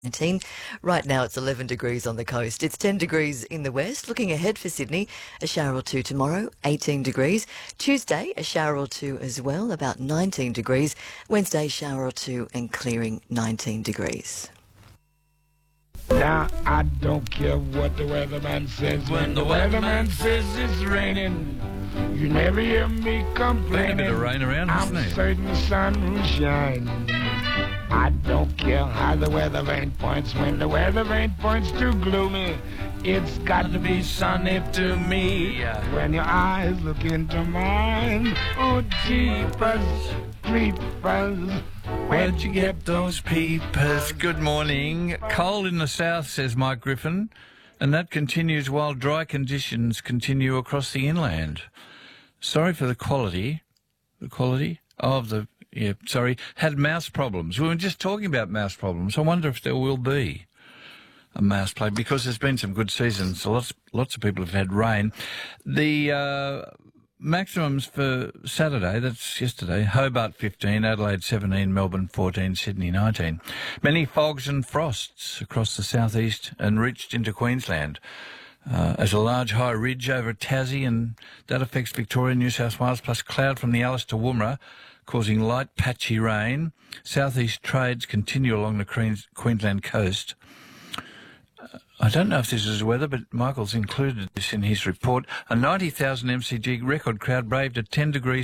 19. Right now it's 11 degrees on the coast. It's 10 degrees in the west. Looking ahead for Sydney, a shower or two tomorrow, 18 degrees. Tuesday, a shower or two as well, about 19 degrees. Wednesday, shower or two and clearing, 19 degrees. Now, I don't care what the weatherman says. When the weatherman says it's raining, you never hear me complaining. Been a bit of rain around, hasn't I'm it? certain the sun will shine. I don't care how the weather vane points. When the weather vane points too gloomy, it's got to be sunny to me. When your eyes look into mine, oh jeepers, creepers, Where'd you get those peepers? Good morning. Cold in the south, says Mike Griffin, and that continues while dry conditions continue across the inland. Sorry for the quality. The quality of the... Yeah, sorry. Had mouse problems. We were just talking about mouse problems. I wonder if there will be a mouse plague, because there's been some good seasons. Lots of people have had rain. The maximums for Saturday, that's yesterday, Hobart 15, Adelaide 17, Melbourne 14, Sydney 19. Many fogs and frosts across the southeast and reached into Queensland. As a large high ridge over Tassie, and that affects Victoria, New South Wales, plus cloud from the Alice to Woomera, causing light patchy rain. Southeast trades continue along the Queensland coast. I don't know if this is weather, but Michael's included this in his report. A 90,000 MCG record crowd braved a 10 degree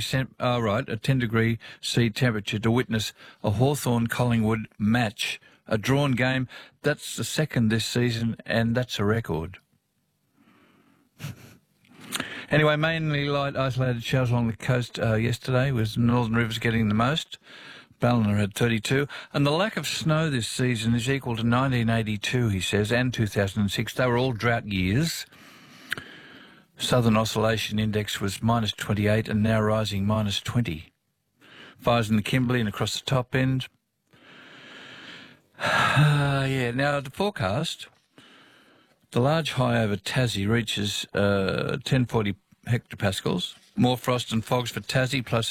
C temperature to witness a Hawthorn-Collingwood match, a drawn game. That's the second this season, and that's a record. Anyway, mainly light isolated showers along the coast yesterday, with the Northern Rivers getting the most. Ballina had 32. And the lack of snow this season is equal to 1982, he says, and 2006. They were all drought years. Southern Oscillation Index was minus 28 and now rising minus 20. Fires in the Kimberley and across the top end. Now the forecast... The large high over Tassie reaches 1040 hectopascals. More frost and fogs for Tassie, plus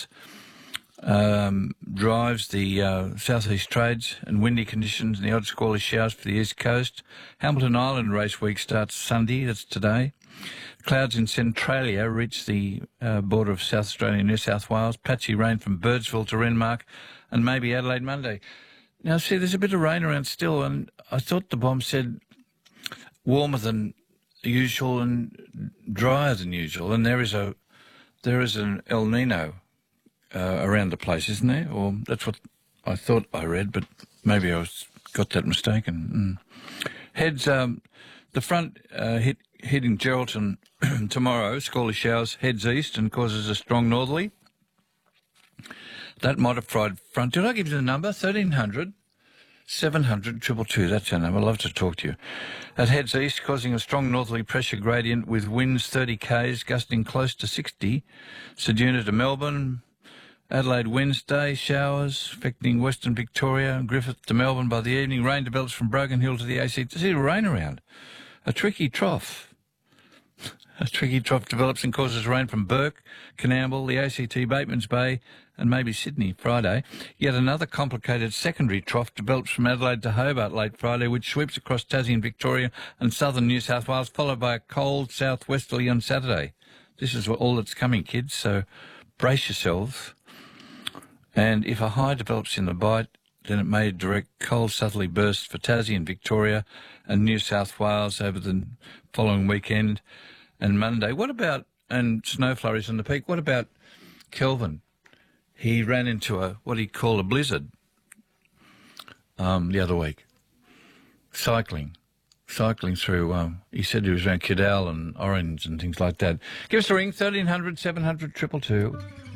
drives the southeast trades, and windy conditions and the odd squally showers for the east coast. Hamilton Island race week starts Sunday, that's today. Clouds in Centralia reach the border of South Australia and New South Wales. Patchy rain from Birdsville to Renmark, and maybe Adelaide Monday. Now, see, there's a bit of rain around still, and I thought the bomb said warmer than usual and drier than usual, and there is an El Nino around the place, isn't there? Or that's what I thought I read, but maybe I got that mistaken. Heads the front hitting Geraldton tomorrow. Squally showers heads east and causes a strong northerly. That modified front. Did I give you the number? 1300. 700 222, that's our number. I'd love to talk to you. It heads east, causing a strong northerly pressure gradient with winds 30 k's, gusting close to 60. Ceduna to Melbourne. Adelaide Wednesday, showers affecting Western Victoria. Griffith to Melbourne by the evening. Rain develops from Broken Hill to the ACT. See the rain around. A tricky trough. A tricky trough develops and causes rain from Burke, Canamble, the ACT, Batemans Bay, and maybe Sydney Friday. Yet another complicated secondary trough develops from Adelaide to Hobart late Friday, which sweeps across Tassie and Victoria and southern New South Wales, followed by a cold southwesterly on Saturday. This is all that's coming, kids, so brace yourselves. And if a high develops in the Bight, then it may direct cold southerly bursts for Tassie and Victoria and New South Wales over the following weekend and Monday. What about, and snow flurries on the peak, what about Kelvin? He ran into what he called a blizzard the other week. Cycling through, he said he was around Kidal and Orange and things like that. Give us a ring, 1300 700 222.